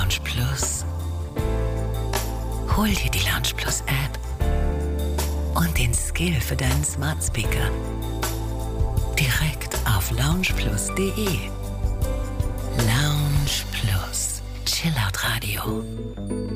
Lounge Plus? Hol dir die Lounge Plus App und den Skill für deinen Smart Speaker direkt auf loungeplus.de. Lounge Plus, Chillout Radio.